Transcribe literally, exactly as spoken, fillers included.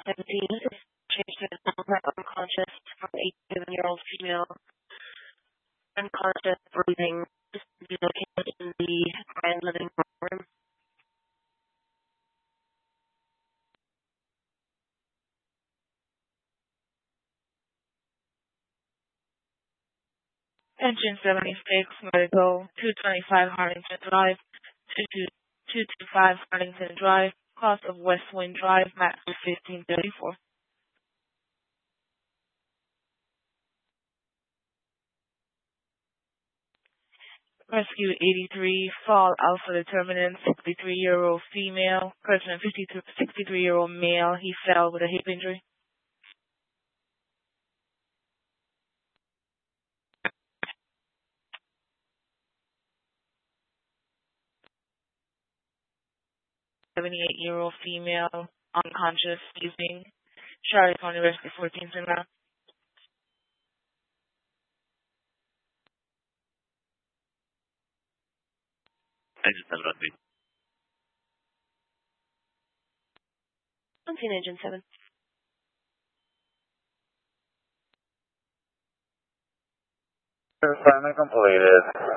seventeen, change to number unconscious from eighty-seven-year-old female, unconscious, breathing, just be located in the grand living room. Engine seventy-six, medical, two twenty-five Harlington Drive, two two two five Harlington Drive, cost of West Wind Drive, max of fifteen thirty-four. Rescue eighty-three, Fall Alpha Determinant, sixty-three-year-old female, person sixty-three-year-old male, he fell with a hip injury. seventy-eight-year-old female, unconscious, using Charlotte County Rescue fourteen now. Engine seven on me. Unseen engine seven. Assignment completed.